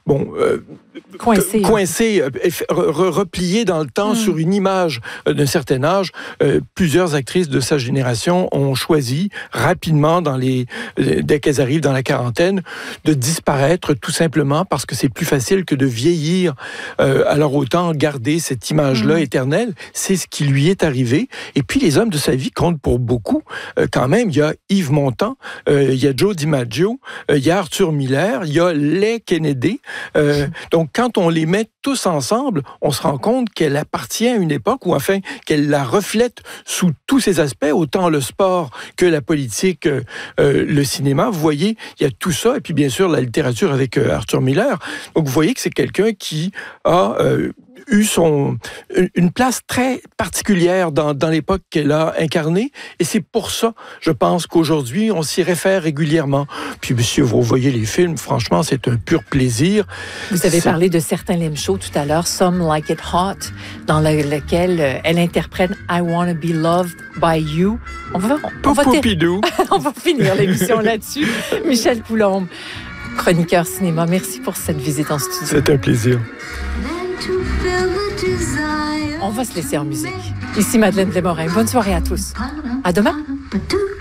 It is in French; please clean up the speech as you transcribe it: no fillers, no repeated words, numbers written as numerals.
coincé, replié dans le temps sur une image d'un certain âge. Plusieurs actrices de sa génération ont choisi rapidement, dès qu'elles arrivent dans la quarantaine, de disparaître tout simplement parce que c'est plus facile que de vieillir. Alors autant garder cette image-là éternelle. C'est ce qui lui est arrivé. Et puis les hommes de sa vie comptent pour beaucoup. Quand même, il y a Yves Montand, il y a Joe DiMaggio, il y a Arthur Miller, il y a les Kennedy. Donc quand on les met tous ensemble, on se rend compte qu'elle appartient à une époque où, enfin, qu'elle la reflète sous tous ses aspects, autant le sport que la politique, le cinéma. Vous voyez, il y a tout ça. Et puis, bien sûr, la littérature avec Arthur Miller. Donc, vous voyez que c'est quelqu'un qui a eu une place très particulière dans l'époque qu'elle a incarnée. Et c'est pour ça, je pense qu'aujourd'hui, on s'y réfère régulièrement. Puis, monsieur, vous voyez les films, franchement, c'est un pur plaisir. Vous avez parlé de certains Lem Show tout à l'heure, Some Like It Hot, dans lequel elle interprète I Wanna Be Loved by You. On va finir l'émission là-dessus. Michel Coulombe, chroniqueur cinéma, merci pour cette visite en studio. C'est un plaisir. On va se laisser en musique. Ici Madeleine Desmorin. Bonne soirée à tous. À demain.